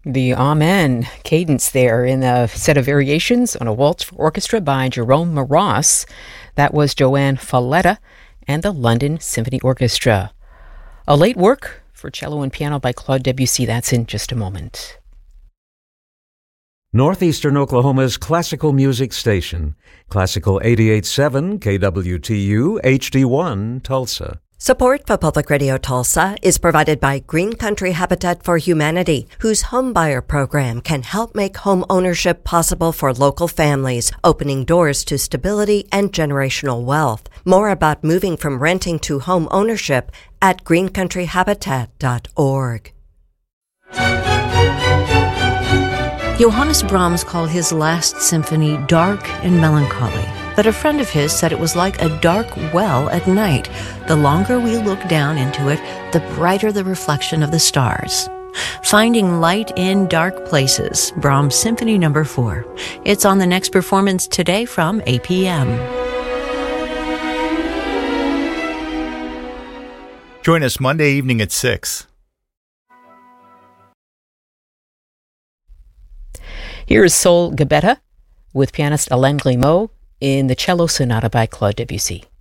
The Amen cadence there in a set of variations on a waltz for orchestra by Jerome Moross. That was Joanne Falletta and the London Symphony Orchestra. A late work for cello and piano by Claude Debussy. That's in just a moment. Northeastern Oklahoma's classical music station. Classical 88.7 KWTU HD1 Tulsa. Support for Public Radio Tulsa is provided by Green Country Habitat for Humanity, whose homebuyer program can help make home ownership possible for local families, opening doors to stability and generational wealth. More about moving from renting to home ownership at greencountryhabitat.org. Johannes Brahms called his last symphony dark and melancholy. But a friend of his said it was like a dark well at night. The longer we look down into it, the brighter the reflection of the stars. Finding light in dark places, Brahms Symphony No. 4. It's on the next performance today from 8 p.m. Join us Monday evening at 6. Here is Sol Gabetta with pianist Alain Grimaud in the Cello Sonata by Claude Debussy.